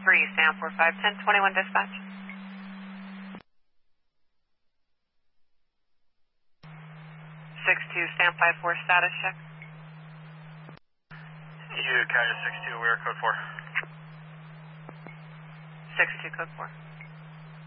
Sam 4510, 21 dispatch. 62 Sam 54 status check. You Coyote 62, where code 4? 62 code 4.